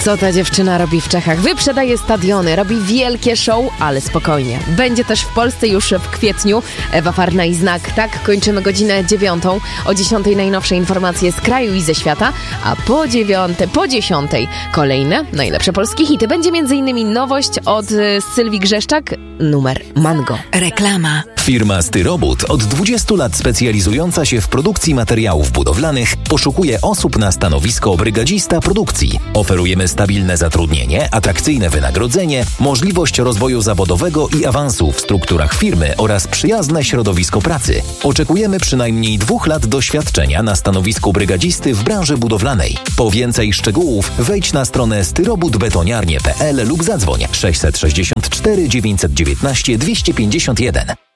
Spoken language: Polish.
Co ta dziewczyna robi w Czechach? Wyprzedaje stadiony, robi wielkie show, ale spokojnie. Będzie też w Polsce już w kwietniu. Ewa Farna i Znak. Tak, kończymy godzinę 9. O 10 najnowsze informacje z kraju i ze świata, a po 10 kolejne najlepsze polskie hity. Będzie m.in. nowość od Sylwii Grzeszczak, numer Mango. Reklama. Firma Styrobud, od 20 lat specjalizująca się w produkcji materiałów budowlanych, poszukuje osób na stanowisko brygadzista produkcji. Oferujemy stabilne zatrudnienie, atrakcyjne wynagrodzenie, możliwość rozwoju zawodowego i awansu w strukturach firmy oraz przyjazne środowisko pracy. Oczekujemy przynajmniej 2 lat doświadczenia na stanowisku brygadzisty w branży budowlanej. Po więcej szczegółów wejdź na stronę styrobudbetoniarnie.pl lub zadzwoń 664 919 251.